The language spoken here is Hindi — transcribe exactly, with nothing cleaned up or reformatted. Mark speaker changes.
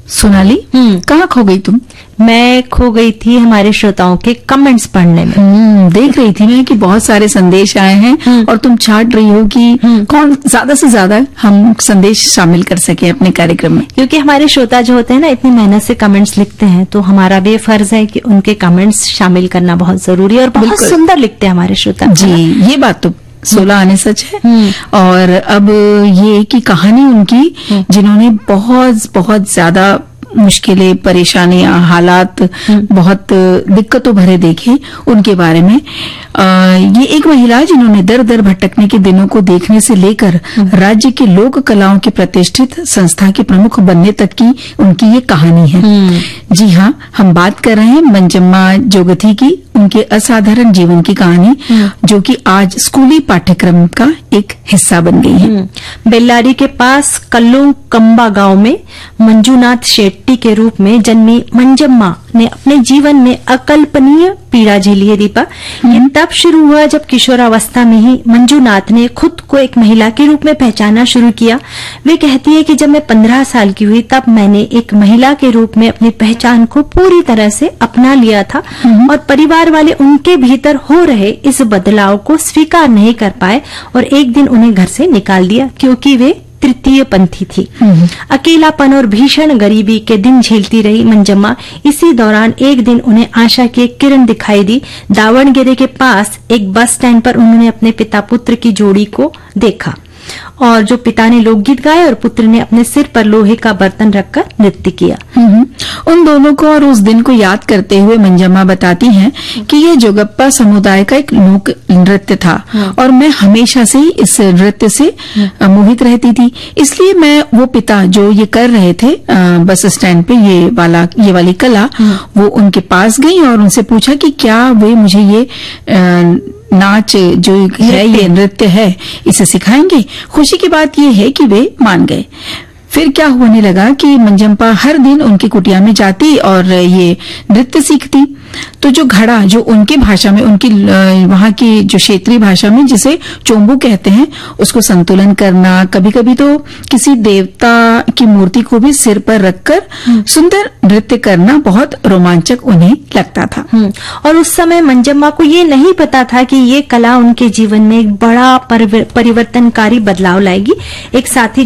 Speaker 1: सोनाली, कहाँ खो गई तुम?
Speaker 2: मैं खो गई थी हमारे श्रोताओं के कमेंट्स पढ़ने में।
Speaker 1: देख रही थी मैं कि बहुत सारे संदेश आए हैं और तुम छाट रही हो कि कौन ज्यादा से ज्यादा हम संदेश शामिल कर सके अपने कार्यक्रम में,
Speaker 2: क्योंकि हमारे श्रोता जो होते हैं ना इतनी मेहनत से कमेंट्स लिखते हैं, तो हमारा भी फर्ज है कि उनके कमेंट्स शामिल करना बहुत जरूरी है। और बहुत सुंदर लिखते हैं हमारे श्रोता
Speaker 1: जी, ये बात तो सोलह आने सच है। और अब ये की कहानी उनकी जिन्होंने बहुत बहुत ज्यादा मुश्किलें, परेशानियां, हालात बहुत दिक्कतों भरे देखे, उनके बारे में आ, ये एक महिला जिन्होंने दर दर भटकने के दिनों को देखने से लेकर राज्य के लोक कलाओं के प्रतिष्ठित संस्था के प्रमुख बनने तक की उनकी ये कहानी है। जी हाँ, हम बात कर रहे हैं मंजम्मा जोगथी की, उनके असाधारण जीवन की कहानी जो कि आज स्कूली पाठ्यक्रम का एक हिस्सा बन गई है।
Speaker 2: बेल्लारी के पास कल्लू कंबा गांव में मंजूनाथ शेट्टी के रूप में जन्मी मंजम्मा ने अपने जीवन में अकल्पनीय पीड़ा झेली है। दीपा, ये तब शुरू हुआ जब किशोरावस्था में ही मंजूनाथ ने खुद को एक महिला के रूप में पहचानना शुरू किया। वे कहती है कि जब मैं पंद्रह साल की हुई तब मैंने एक महिला के रूप में अपनी पहचान को पूरी तरह से अपना लिया था और परिवार वाले उनके भीतर हो रहे इस बदलाव को स्वीकार नहीं कर पाए और एक दिन उन्हें घर से निकाल दिया क्योंकि वे तृतीय पंथी थी। अकेलापन और भीषण गरीबी के दिन झेलती रही मंजम्मा। इसी दौरान एक दिन उन्हें आशा की एक किरण दिखाई दी। दावणगेरे के पास एक बस स्टैंड पर उन्होंने अपने पिता पुत्र की जोड़ी को देखा और जो पिता ने लोकगीत गाए और पुत्र ने अपने सिर पर लोहे का बर्तन रखकर नृत्य किया।
Speaker 1: उन दोनों को और उस दिन को याद करते हुए मंजम्मा बताती हैं कि यह जोगप्पा समुदाय का एक लोक नृत्य था और मैं हमेशा से ही इस नृत्य से मोहित रहती थी। इसलिए मैं वो पिता जो ये कर रहे थे बस स्टैंड पे ये वाला ये वाली कला, वो उनके पास गई और उनसे पूछा कि क्या वे मुझे ये नाच जो है, ये नृत्य है, इसे सिखाएंगे। खुशी की बात ये है कि वे मान गए। फिर क्या होने लगा कि मंजम्मा हर दिन उनकी कुटिया में जाती और ये नृत्य सीखती। तो जो घड़ा, जो उनकी भाषा में, उनकी वहां की जो क्षेत्रीय भाषा में जिसे चोंबू कहते हैं, उसको संतुलन करना, कभी कभी तो किसी देवता की मूर्ति को भी सिर पर रखकर सुंदर नृत्य करना बहुत रोमांचक उन्हें लगता था।
Speaker 2: और उस समय मंजम्मा को ये नहीं पता था कि ये कला उनके जीवन में एक बड़ा परिवर्तनकारी बदलाव लाएगी। एक साथी